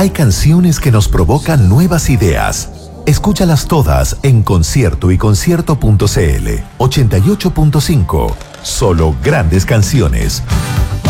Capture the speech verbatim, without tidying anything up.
Hay canciones que nos provocan nuevas ideas. Escúchalas todas en Concierto y Concierto punto c l. ochenta y ocho punto cinco. Solo grandes canciones.